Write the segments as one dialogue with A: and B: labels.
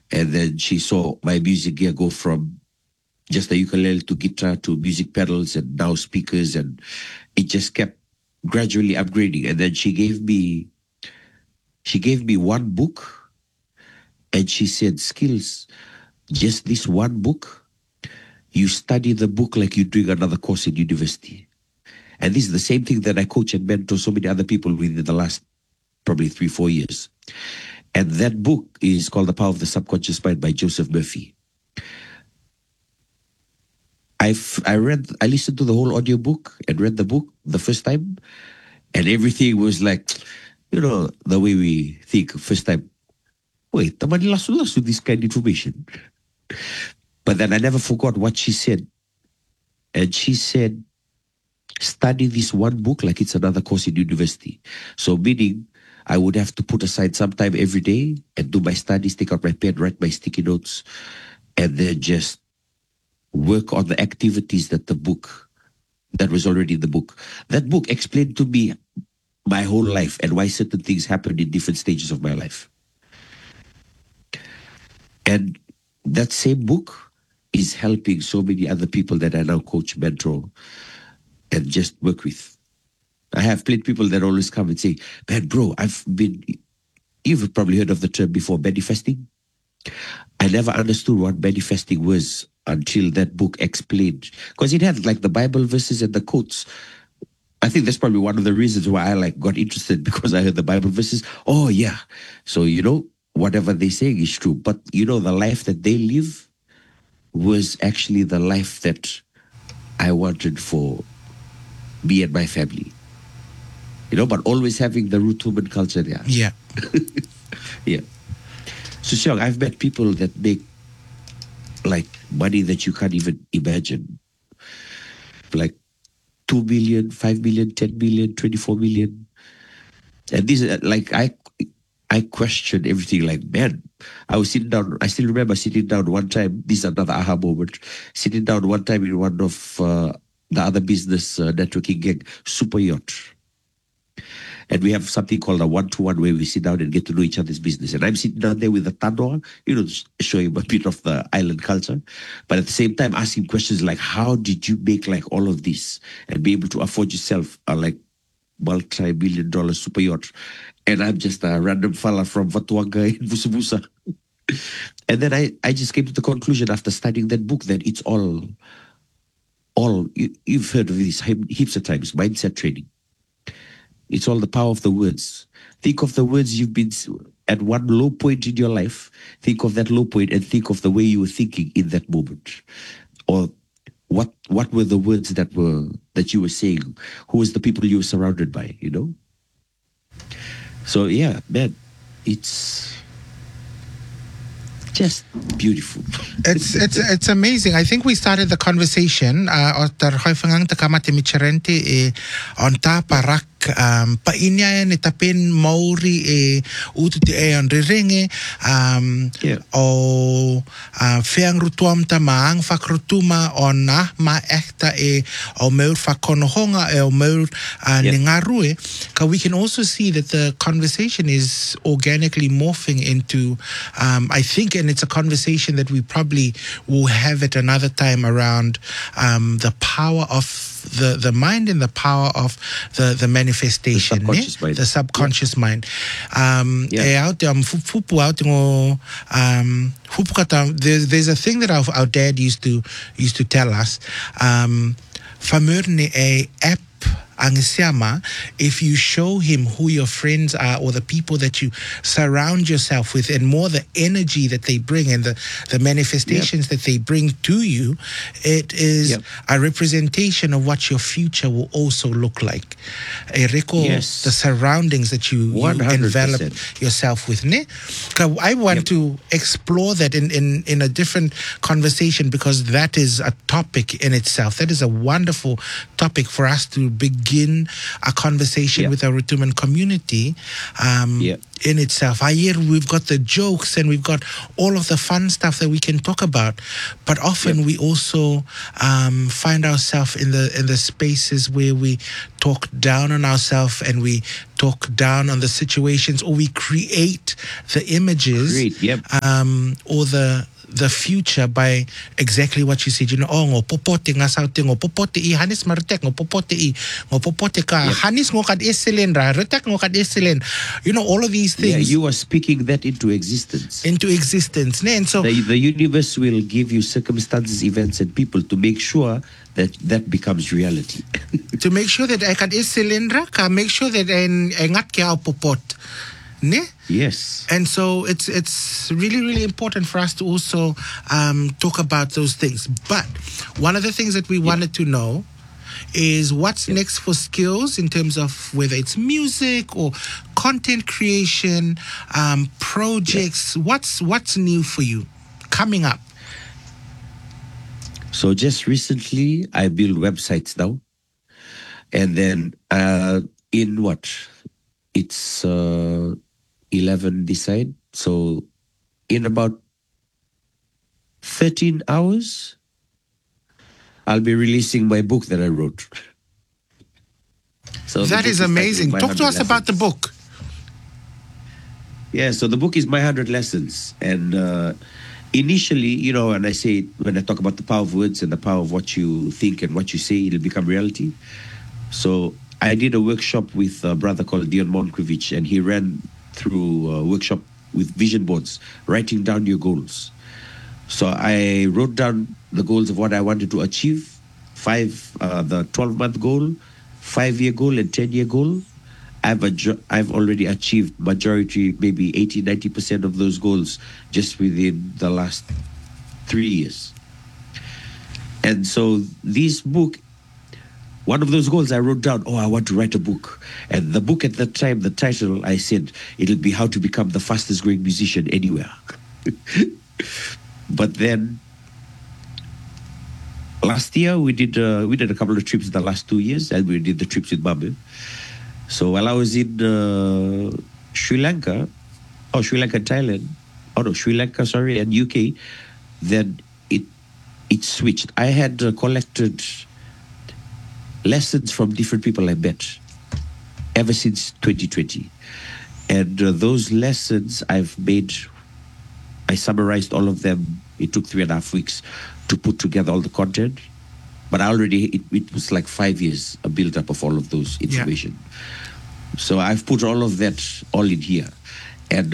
A: And then she saw my music gear go from just a ukulele to guitar to music pedals and now speakers, and it just kept gradually upgrading. And then she gave me one book, and she said, "Skills, just this one book, you study the book like you're doing another course in university." And this is the same thing that I coach and mentor so many other people within the last probably 3-4 years. And that book is called The Power of the Subconscious Mind by Joseph Murphy. I listened to the whole audiobook and read the book the first time, and everything was like, the way we think first time. Wait, tamani lasu this kind of information. But then I never forgot what she said. And she said, study this one book like it's another course in university. So meaning I would have to put aside some time every day and do my studies, take out my pen, write my sticky notes, and then just work on the activities that was already in the book. That book explained to me my whole life and why certain things happened in different stages of my life. And that same book is helping so many other people that I now coach, mentor, and just work with. I have plenty of people that always come and say, "Man, bro, you've probably heard of the term before, manifesting." I never understood what manifesting was until that book explained. Because it had like the Bible verses and the quotes. I think that's probably one of the reasons why I got interested, because I heard the Bible verses. Oh yeah. So, whatever they say is true. But the life that they live was actually the life that I wanted for me and my family. But always having the root human culture there.
B: Yeah.
A: Yeah. So, Xiong, I've met people that make like money that you can't even imagine. Like 2 million, 5 million, 10 million, 24 million. And these are like, I questioned everything. Like, man, I was sitting down. I still remember sitting down one time. This is another aha moment. Sitting down one time in one of the other business networking gig, Super Yacht. And we have something called a one-to-one where we sit down and get to know each other's business. And I'm sitting down there with the Tanoa, showing him a bit of the island culture. But at the same time, asking questions like, how did you make like all of this and be able to afford yourself a like multi-billion-dollar super yacht? And I'm just a random fella from Vatuanga in Busa. And then I just came to the conclusion after studying that book that it's all you've heard of this heaps of times, mindset training. It's all the power of the words. Think of the words you've been at one low point in your life. Think of that low point and think of the way you were thinking in that moment. Or what were the words that you were saying? Who was the people you were surrounded by, So yeah, man, it's just beautiful.
B: It's amazing. I think we started the conversation on ta parak painya ni tapin mauri ututi on rirenge o feang rutuam tamang fakrutuma on ma ekta o meur fakonohonga o meur ningarue. We can also see that the conversation is organically morphing into I think, and it's a conversation that we probably will have at another time around the power of the mind and the power of the manifestation, the subconscious mind. There's a thing that our dad used to tell us. Famurne a app Angsiama, if you show him who your friends are or the people that you surround yourself with and more the energy that they bring and the manifestations that they bring to you, it is a representation of what your future will also look like. The surroundings that you envelop yourself with. I want to explore that in a different conversation, because that is a topic in itself. That is a wonderful topic for us to begin begin a conversation with our Rutuman community in itself. Here we've got the jokes and we've got all of the fun stuff that we can talk about, but often we also find ourselves in the spaces where we talk down on ourselves and we talk down on the situations, or we create the images or the future by exactly what you said. You know, ngo popote nga saute, ngo popote I hanis marutek, ngo popote ka hanis ngo kad eselen ra rutek ngo kad eselen. You know, all of these things.
A: Yeah, you are speaking that into existence.
B: And so
A: the universe will give you circumstances, events, and people to make sure that becomes reality.
B: To make sure that I kad eselen ra, ka make sure that I ngat ke au popot. Ne?
A: Yes.
B: And so it's really, really important for us to also talk about those things. But one of the things that we wanted to know is what's next for Skills in terms of whether it's music or content creation, projects. What's new for you coming up?
A: So just recently, I built websites now. And then in what? It's 11 decide. So in about 13 hours, I'll be releasing my book that I wrote. So
B: that is amazing. Talk to us about the book.
A: Yeah, so the book is My 100 Lessons. And initially, you know, when I talk about the power of words and the power of what you think and what you say, it'll become reality. So I did a workshop with a brother called Dion Monkovic, and he ran through a workshop with vision boards, writing down your goals. So I wrote down the goals of what I wanted to achieve, the 12-month goal, 5-year goal, and 10-year goal. I've already achieved majority, maybe 80-90% of those goals just within the last 3 years. And so this book, one of those goals I wrote down, I want to write a book. And the book at that time, the title, I said, it'll be How to Become the Fastest Growing Musician Anywhere. But then last year we did a couple of trips in the last 2 years, and we did the trips with Babu. So while I was in Sri Lanka, Thailand, Sri Lanka, and UK, then it switched. I had collected lessons from different people I met ever since 2020. And those lessons I summarized all of them. It took 3.5 weeks to put together all the content. But it was like 5 years, a build-up of all of those information. Yeah. So I've put all of that all in here. And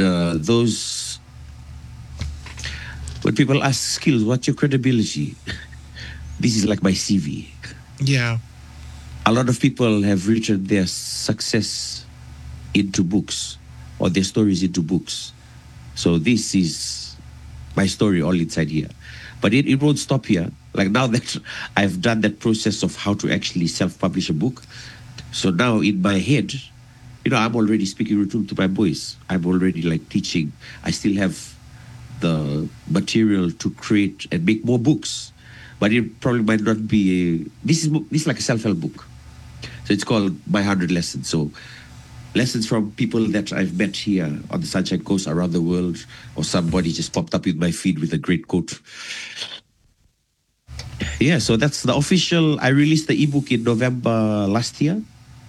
A: when people ask Skills, what's your credibility? This is like my CV.
B: Yeah.
A: A lot of people have written their success into books or their stories into books. So this is my story all inside here. But it won't stop here. Like now that I've done that process of how to actually self-publish a book, so now in my head, I'm already speaking Rutum to my boys. I'm already like teaching. I still have the material to create and make more books. But it probably might not be this is like a self-help book. So it's called My 100 Lessons. So lessons from people that I've met here on the Sunshine Coast, around the world, or somebody just popped up in my feed with a great quote. Yeah, so that's the official. I released the ebook in November last year.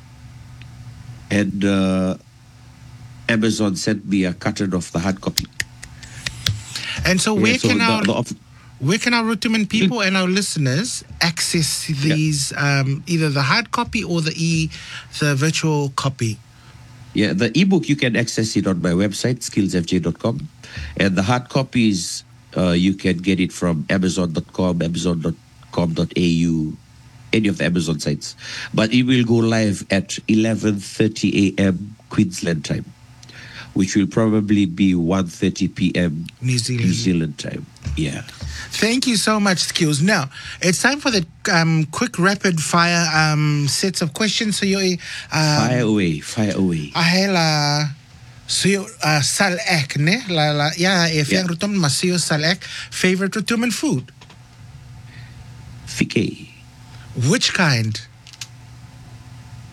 A: And Amazon sent me a carton of the hard copy.
B: And so where can our Rutuman people and our listeners access these, either the hard copy or the virtual copy?
A: Yeah, the ebook, you can access it on my website, skillsfj.com. And the hard copies, you can get it from amazon.com, amazon.com.au, any of the Amazon sites. But it will go live at 11:30 a.m. Queensland time, which will probably be 1:30 p.m. New Zealand time. Yeah.
B: Thank you so much, Skills. Now, it's time for the quick rapid fire sets of questions. So you
A: fire away.
B: Ahela so sal ek ne la if yang rutum masio sal ek favorite Rutuman food?
A: Fike.
B: Which kind?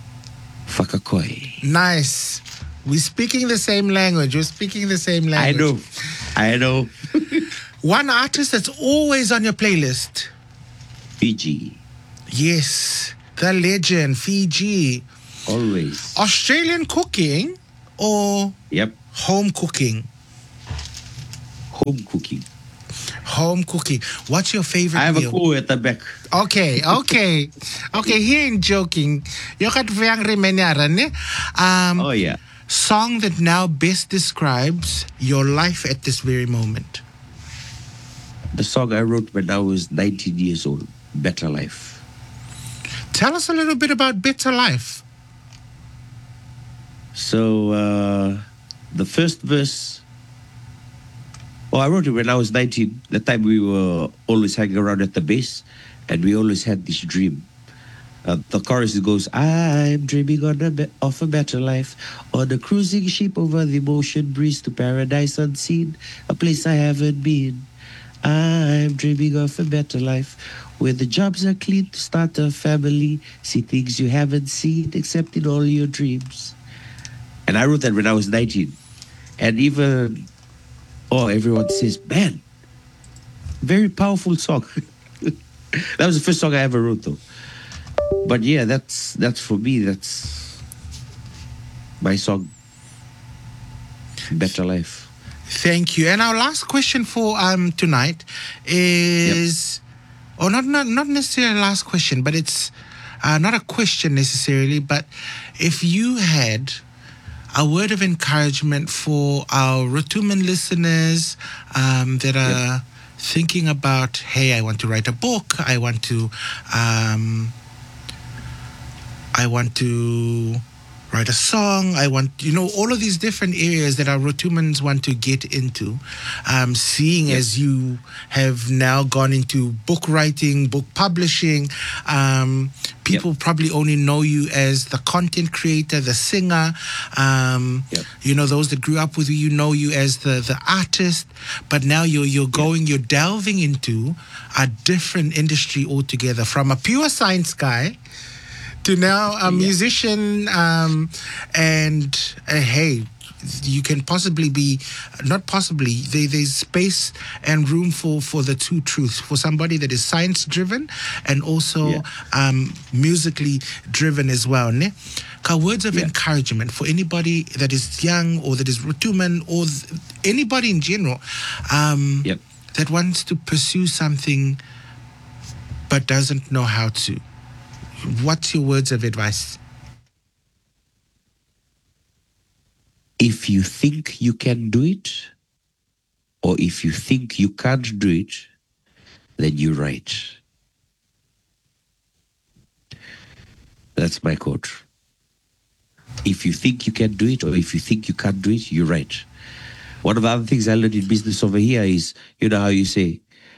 A: Whakakoi.
B: Nice. We're speaking the same language.
A: I know.
B: One artist that's always on your playlist.
A: Fiji.
B: Yes, the legend, Fiji.
A: Always.
B: Australian cooking or
A: Yep.
B: home cooking?
A: Home cooking.
B: Home cooking. What's your favorite
A: I have
B: meal?
A: a co at the back.
B: Okay. He ain't joking. You got very many, ne?
A: Oh, yeah.
B: Song that now best describes your life at this very moment.
A: The song I wrote when I was 19 years old, Better Life.
B: Tell us a little bit about Better Life.
A: So, the first verse, I wrote it when I was 19. That time we were always hanging around at the base, and we always had this dream. The chorus goes, I'm dreaming of a better life, on a cruising ship over the ocean breeze to paradise unseen, a place I haven't been. I'm dreaming of a better life, where the jobs are clean to start a family, see things you haven't seen except in all your dreams. And I wrote that when I was 19. And even, everyone says, man, very powerful song. That was the first song I ever wrote, though. But yeah, that's for me, that's my song, Better Life.
B: Thank you. And our last question for tonight is, or not necessarily last question, but it's not a question necessarily, but if you had a word of encouragement for our Rotuman listeners that are thinking about, hey, I want to write a book, I want to write a song, I want, all of these different areas that our Rotumans want to get into. Seeing as you have now gone into book writing, book publishing, people probably only know you as the content creator, the singer. Those that grew up with you know you as the artist. But now you're delving into a different industry altogether, from a pure science guy to now a musician, and hey, you can possibly be, not possibly, there's space and room for the two truths, for somebody that is science driven and also musically driven as well. Ne? Words of encouragement for anybody that is young or that is Rotuman or anybody in general that wants to pursue something but doesn't know how to. What's your words of advice?
A: If you think you can do it, or if you think you can't do it, then you're right. That's my quote. If you think you can do it, or if you think you can't do it, you're right. One of the other things I learned in business over here is, you know how you say,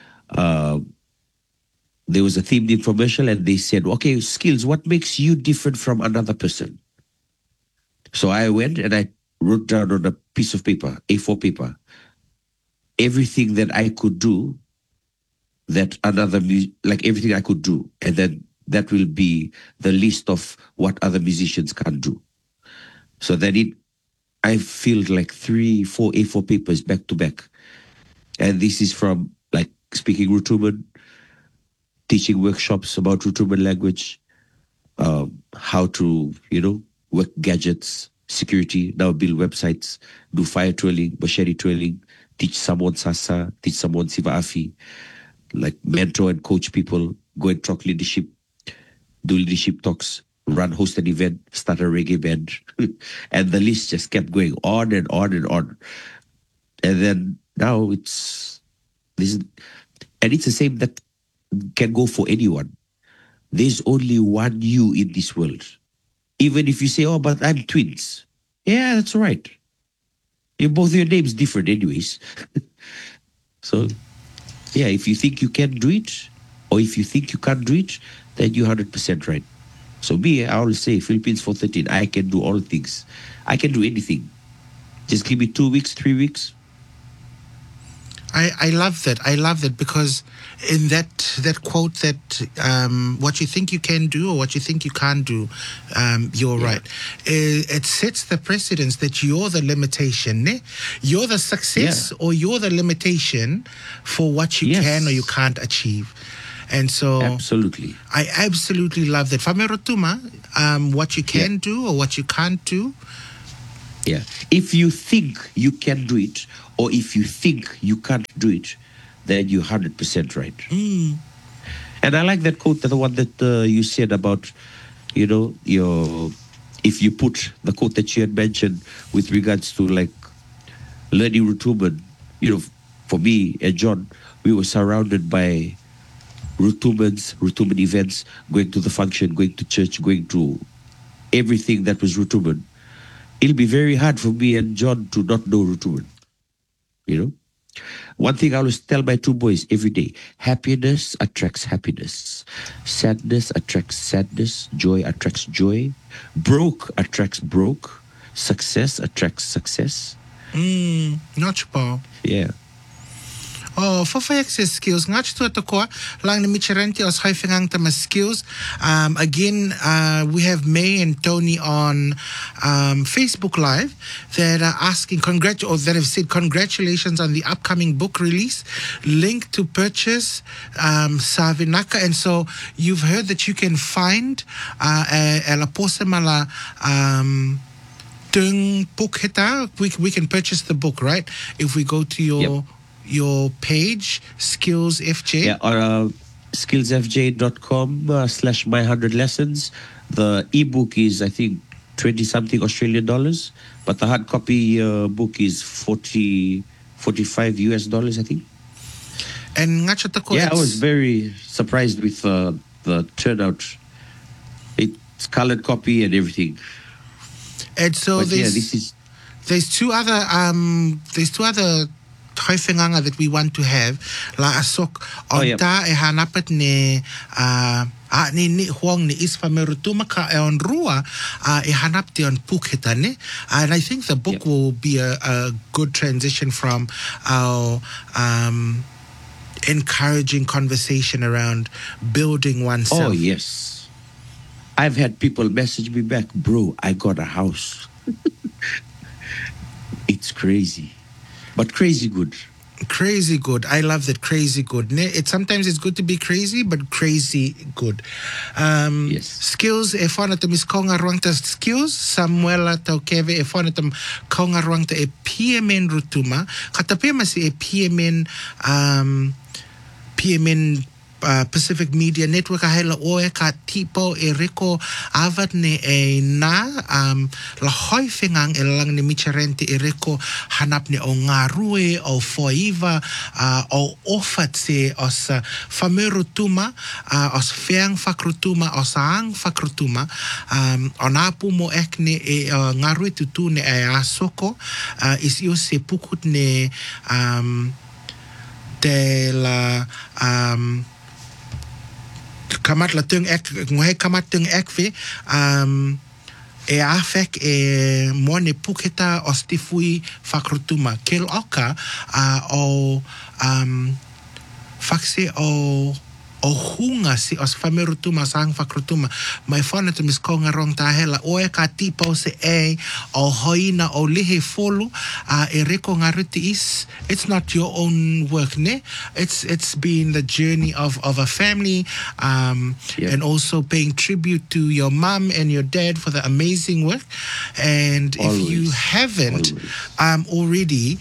A: there was a themed infomercial and they said, okay, skills, what makes you different from another person? So I went and I wrote down on a piece of paper, A4 paper, everything that I could do, that everything I could do. And then that will be the list of what other musicians can do. So then I filled like 3-4 A4 papers back to back. And this is from like speaking Rotuman, teaching workshops about Rotuman language, how to, work gadgets, security, now build websites, do fire trolling, machete trolling, teach someone Sasa, teach someone Siva Afi, like mentor and coach people, go and talk leadership, do leadership talks, host an event, start a reggae band. And the list just kept going on and on and on. And then now it's the same that can go for anyone. There's only one you in this world. Even if you say, but I'm twins. Yeah, that's right. Both your names different anyways. So, if you think you can do it, or if you think you can't do it, then you're 100% right. So I always say, Philippines 413, I can do all things. I can do anything. Just give me 2 weeks, 3 weeks.
B: I love that. I love that because in that quote that what you think you can do or what you think you can't do, you're right. It sets the precedence that you're the limitation. Ne? You're the success or you're the limitation for what you can or you can't achieve. And so
A: absolutely,
B: I absolutely love that. Famerotuma, what you can do or what you can't do.
A: Yeah. If you think you can do it, or if you think you can't do it, then you're 100% right. And I like that quote, the one that you said about, if you put the quote that you had mentioned with regards to like learning Rutuman, for me and John, we were surrounded by Rutuman events, going to the function, going to church, going to everything that was Rutuman. It'll be very hard for me and John to not know Rutuman. One thing I always tell my two boys every day: happiness attracts happiness, sadness attracts sadness, joy attracts joy, broke attracts broke, success attracts success.
B: Not bad.
A: Yeah.
B: Oh, for access skills. Ngach to ko lang ni Micherenti os haifingang tama skills. Again, we have May and Tony on Facebook Live that are asking that have said congratulations on the upcoming book release. Link to purchase Savinaka. And so you've heard that you can find la posemala tung book hita. We can purchase the book, right? If we go to your page, Skills FJ.
A: Yeah, or skillsfj.com/my100lessons. The ebook is, I think, 20-something Australian dollars, but the hard copy book is 45 US dollars, I think.
B: And
A: I was very surprised with the turnout. It's colored copy and everything.
B: And so there's two other Hoifenganga that we want to have. La asok onta hanapat ne ni huang ni isfamerutuma ka on rua hanap te on puketane. And I think the book will be a good transition from our encouraging conversation around building oneself.
A: Oh yes. I've had people message me back, bro, I got a house. It's crazy. But crazy good.
B: Crazy good. I love that. Crazy good. Sometimes it's good to be crazy, but crazy good.
A: Yes.
B: Skills, e whanatam is kaunga ruangta skills. Samuela Taukeve, e whanatam kaunga ruangta e PMN rutuma. Katapema si e PMN Pacific Media Network ahela oe ka tipo e reko avat ne e na la hoifengang e lang ne Micherenti e reko hanap ne o ngarue o foiva o ofat se os famerutuma os feang fakrutuma os ang fakrutuma o napu mo ek ne e ngarue tutu ne e asoko is io se pukut ne de la kamat la tung ek ngohe kamat tung ek ve e afek e mone puketa ostifui fakrutuma kel oka o fakse o hunga si os famerutuma sang fakrutuma mai fona to mis konga rong ta hela o e ka tipo se e o hoina o lihe folu e reko ngaruti is it's not your own work ne it's been the journey of a family and also paying tribute to your mom and your dad for the amazing work. And if you haven't already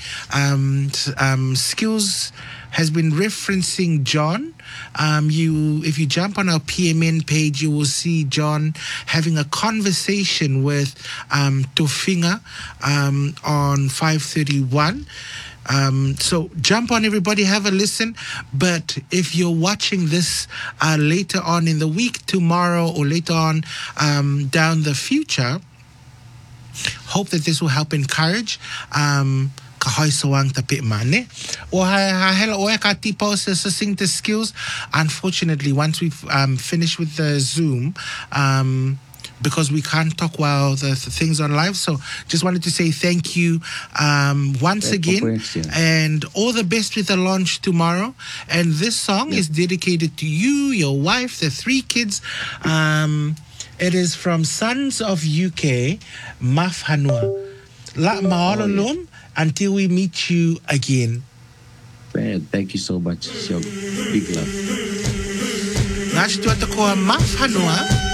B: Skills has been referencing John. If you jump on our PMN page, you will see John having a conversation with Tofinga on 531. So jump on, everybody, have a listen. But if you're watching this later on in the week, tomorrow or later on down the future, hope that this will help encourage kahoy sawang tapi mane o ha hela o ka tipo succinct skills. Unfortunately, once we've finished with the Zoom, because we can't talk while the things are live. So just wanted to say thank you once again, and all the best with the launch tomorrow. And this song is dedicated to you, your wife, the 3 kids. It is from Sons of UK, Maf Hanua. La Ma'ololum, until we meet you again.
A: Man, thank you so much. Big love.
B: Ngā chitu ata koa Maf Hanua.